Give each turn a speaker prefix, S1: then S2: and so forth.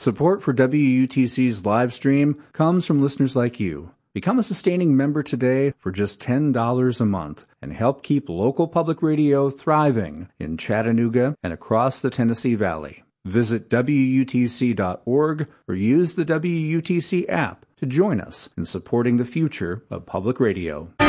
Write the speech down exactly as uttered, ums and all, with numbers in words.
S1: Support for W U T C's live stream comes from listeners like you. Become a sustaining member today for just ten dollars a month and help keep local public radio thriving in Chattanooga and across the Tennessee Valley. Visit W U T C dot org or use the W U T C app to join us in supporting the future of public radio.